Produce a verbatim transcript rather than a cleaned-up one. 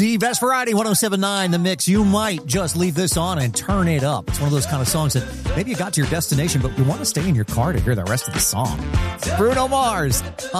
The Best Variety, one oh seven point nine, The Mix. You might just leave this on and turn it up. It's one of those kind of songs that maybe you got to your destination, but you want to stay in your car to hear the rest of the song. Bruno Mars.